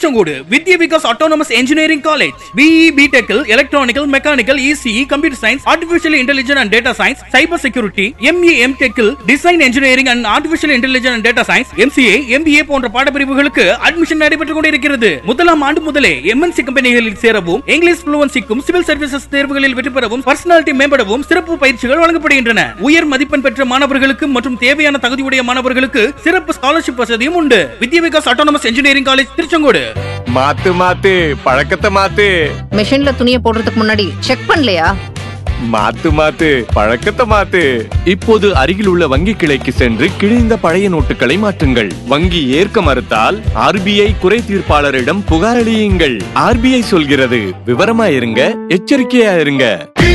Tiruchengode Vidya Vikas autonomous engineering college. BE BTech electronical, mechanical, ECE, computer science, artificial intelligence and data science, cyber security, ME MTech design engineering and artificial intelligence and data science, MCA MBA போன்ற பாடப்பிரிவுகளுக்கு admission நடைபெற்றுக் கொண்டிருக்கிறது. முதலாம் ஆண்டு முதலே MNC கம்பெனிகளில் சேரவும், English ஃப்ளூவன்சிக்கும், civil services தேர்வுகளில் வெற்றி பெறவும், பர்சனாலிட்டி மேம்படவும் சிறப்பு பயிற்சிகள் வழங்கப்படுகின்றன. உயர் மதிப்பெண் பெற்ற மாணவர்களுக்கு மற்றும் தேவையான தகுதியுடைய மாணவர்களுக்கு சிறப்பு ஸ்காலர்ஷிப் வசதியும் உண்டு. வித்யா Vikas autonomous engineering college Tiruchengode. மாத்து பழக்கத்தை மாத்து. மிஷின்ல துணியை போடுறதுக்கு முன்னாடி செக் பண்ணலையா? மாத்து பழக்கத்தை மாத்து. இப்போது அருகில் உள்ள வங்கி கிளைக்கு சென்று கிழிந்த பழைய நோட்டுகளை மாற்றுங்கள். வங்கி ஏற்க மறுத்தால் RBI குறை தீர்ப்பாளரிடம் புகார் அளியுங்கள். RBI சொல்கிறது, விவரமா இருங்க, எச்சரிக்கையா இருங்க.